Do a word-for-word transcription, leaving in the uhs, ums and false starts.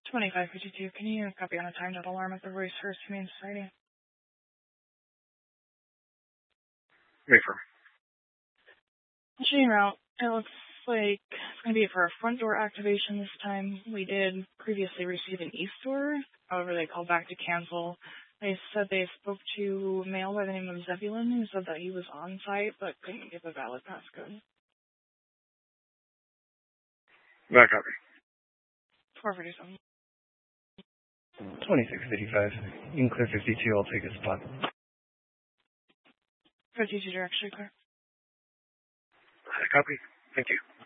twenty-five fifty-two, can you copy on a timed out alarm at the Royce First Humane Society? Reaffirm. Machine route. It looks like it's going to be for a front door activation this time. We did previously receive an east door. However, they called back to cancel. They said they spoke to a male by the name of Zebulon who said that he was on site but couldn't give a valid passcode. Back copy. four forty-seven. twenty-six fifty-five. You can clear fifty-two. I'll take a spot. fifty-two direction clear. Copy. Thank you.